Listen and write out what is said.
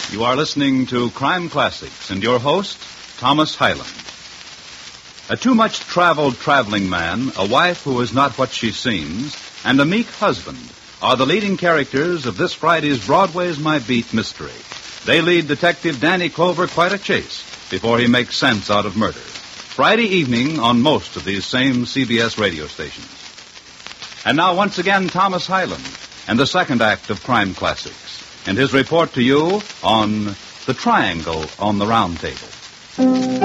You are listening to Crime Classics and your host, Thomas Hyland. A too much traveled traveling man, a wife who is not what she seems, and a meek husband are the leading characters of this Friday's Broadway's My Beat mystery. They lead Detective Danny Clover quite a chase before he makes sense out of murder. Friday evening on most of these same CBS radio stations. And now once again, Thomas Hyland and the second act of Crime Classics and his report to you on The Triangle on the Round Table.